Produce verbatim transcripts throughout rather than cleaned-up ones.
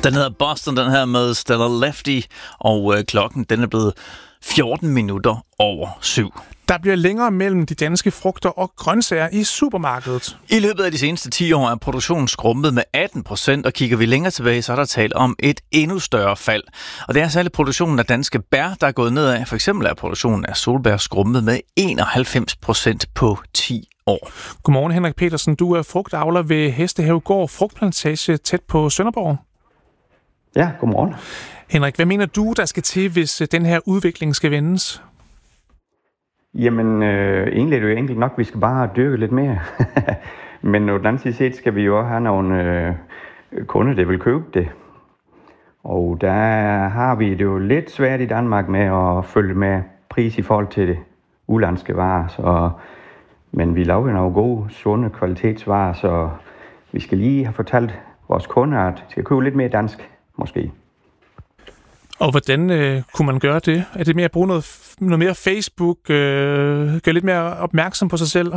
Den hedder Boston, den her med Stella Lefty, og øh, klokken den er blevet fjorten minutter over syv. Der bliver længere mellem de danske frugter og grøntsager i supermarkedet. I løbet af de seneste ti år er produktionen skrumpet med atten procent, og kigger vi længere tilbage, så er der tale om et endnu større fald. Og det er særligt produktionen af danske bær, der er gået nedad. For eksempel er produktionen af solbær skrumpet med enoghalvfems procent på ti år. Godmorgen, Henrik Petersen. Du er frugtavler ved Hestehavegård Frugtplantage tæt på Sønderborg. Ja, godmorgen. Henrik, hvad mener du, der skal til, hvis den her udvikling skal vendes? Jamen, øh, egentlig er det jo enkelt nok, vi skal bare dyrke lidt mere. Men på den anden side set skal vi jo også have nogle øh, kunder, der vil købe det. Og der har vi det jo lidt svært i Danmark med at følge med pris i forhold til det udenlandske varer. Så, men vi laver jo nogle gode, sunde kvalitetsvarer, så vi skal lige have fortalt vores kunder, at de skal købe lidt mere dansk, måske. Og hvordan øh, kunne man gøre det? Er det mere at bruge noget, noget mere Facebook, øh, gøre lidt mere opmærksom på sig selv?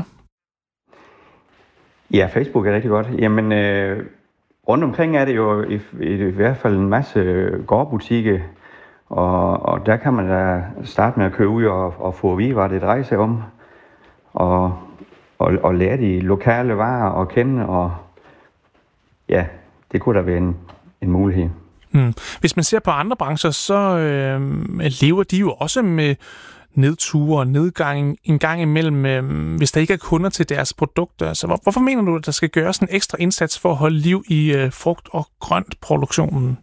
Ja, Facebook er rigtig godt. Jamen, øh, rundt omkring er det jo i, i, i hvert fald en masse gårdbutikker, og, og der kan man da starte med at købe ud og, og få at vide, hvad det drejer sig om, og, og, og lære de lokale varer at kende, og ja, det kunne da være en, en mulighed. Hmm. Hvis man ser på andre brancher, så øh, lever de jo også med nedture og nedgang en gang imellem, øh, hvis der ikke er kunder til deres produkter. Så hvor, hvorfor mener du, at der skal gøres en ekstra indsats for at holde liv i øh, frugt- og grøntproduktionen?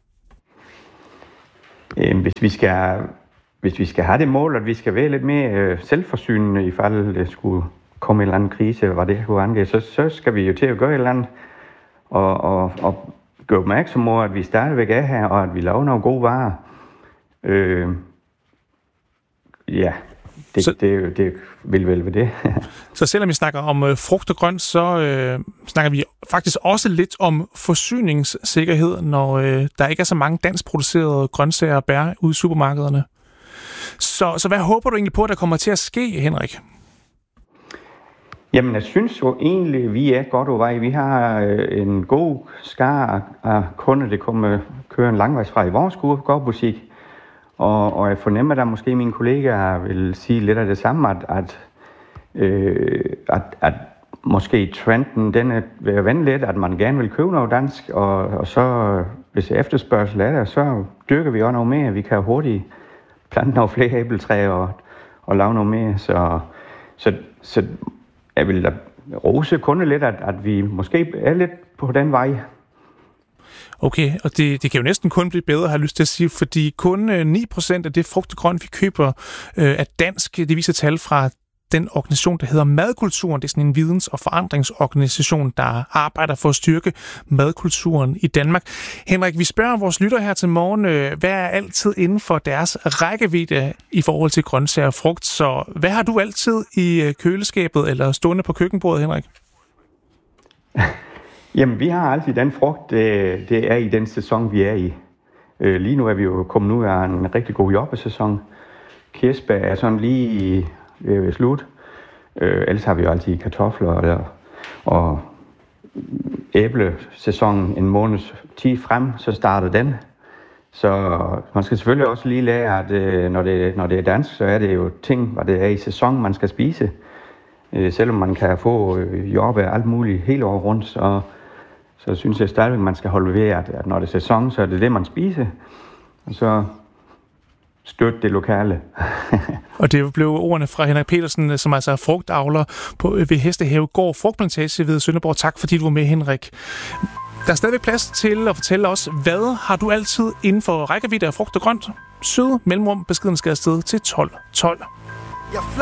Øh, hvis, vi skal, hvis vi skal have det mål, at vi skal være lidt mere øh, selvforsynende, i fald det skulle komme en eller anden krise, hvad det kunne angive, så, så skal vi jo til at gøre et eller andet. Og, og, og gør opmærksom på, at vi stadigvæk er her, og at vi laver nogle gode varer. Øh, ja, det, så, det, det vil vel ved det. Så selvom vi snakker om øh, frugt og grønt, så øh, snakker vi faktisk også lidt om forsyningssikkerhed, når øh, der ikke er så mange danskproducerede grøntsager og bær ude i supermarkederne. Så, så hvad håber du egentlig på, at der kommer til at ske, Henrik? Jamen, jeg synes jo egentlig, vi er godt på vej. Vi har øh, en god skare af kunder, der kommer kører en langvejsfra i vores gårdbutik. Og, og jeg fornemmer, at måske mine kollegaer vil sige lidt af det samme, at, at, øh, at, at måske trenden den er ved at vende lidt, at man gerne vil købe noget dansk. Og, og så, hvis efterspørgsel er der, så dyrker vi også noget mere. Vi kan hurtigt plante nogle flere æbletræer og, og lave noget mere. Så, så, så jeg vil da rose kunder lidt, at, at vi måske er lidt på den vej. Okay, og det, det kan jo næsten kun blive bedre, har jeg lyst til at sige, fordi kun ni procent af det frugt og grønt, vi køber, øh, er dansk. Det viser tal fra den organisation, der hedder Madkulturen. Det er sådan en videns- og forandringsorganisation, der arbejder for at styrke madkulturen i Danmark. Henrik, vi spørger vores lytter her til morgen, hvad er altid inden for deres rækkevidde i forhold til grøntsager og frugt? Så hvad har du altid i køleskabet eller stående på køkkenbordet, Henrik? Jamen, vi har altid den frugt, det, det er i den sæson, vi er i. Lige nu er vi jo kommet ud af en rigtig god jobbesæson. Kirsebær er sådan lige ved slut. Øh, ellers har vi jo altid kartofler og, og æblesæsonen en måneds tid frem, så starter den. Så man skal selvfølgelig også lige lære, at øh, når, det, når det er dansk, så er det jo ting, hvad det er i sæson, man skal spise. Øh, selvom man kan få øh, jordbær alt muligt hele året rundt, så, så synes jeg stadigvæk, man skal holde ved, at, at når det er sæson, så er det det, man spiser. Og så støtte det lokale. Og det blev ordene fra Henrik Petersen, som altså er frugtavler på, ved Hestehavegård Frugtplantage ved Sønderborg. Tak fordi du var med, Henrik. Der er stadigvæk plads til at fortælle os, hvad har du altid inden for rækkevidde af frugt og grønt? Søde mellemrum, beskeden skal afsted til tolv tolv.